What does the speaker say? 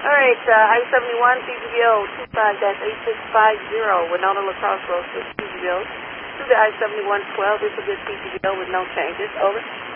All right, I-71, PGBO 25-8650, Winona La Crosse Road 6 PGBO to the I-71 12. This is a good PGBO with no changes. Over.